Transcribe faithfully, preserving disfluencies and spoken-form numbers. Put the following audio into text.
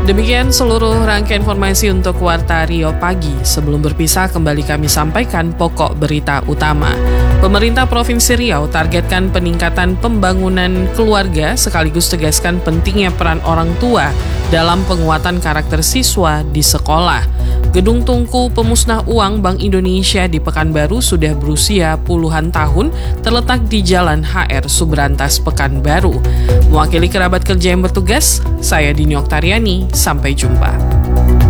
Demikian seluruh rangkaian informasi untuk Warta Rio Pagi. Sebelum berpisah, kembali kami sampaikan pokok berita utama. Pemerintah Provinsi Riau targetkan peningkatan pembangunan keluarga sekaligus tegaskan pentingnya peran orang tua dalam penguatan karakter siswa di sekolah. Gedung Tungku Pemusnah Uang Bank Indonesia di Pekanbaru sudah berusia puluhan tahun, terletak di Jalan H R Subrantas, Pekanbaru. Mewakili kerabat kerja yang bertugas, saya Dini Oktariani, sampai jumpa.